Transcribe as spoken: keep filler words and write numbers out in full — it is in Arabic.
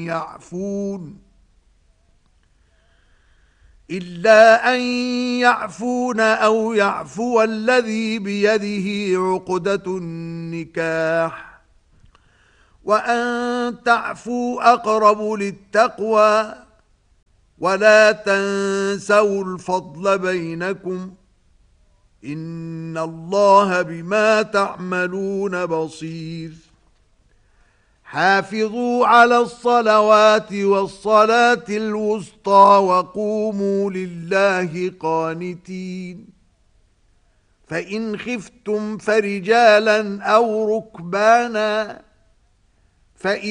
يعفون إلا أن يعفون أو يعفو الذي بيده عقدة النكاح وأن تعفوا أقرب للتقوى ولا تنسوا الفضل بينكم إن الله بما تعملون بصير حافظوا على الصلوات والصلاة الوسطى وقوموا لله قانتين فإن خفتم فرجالا أو ركبانا فإن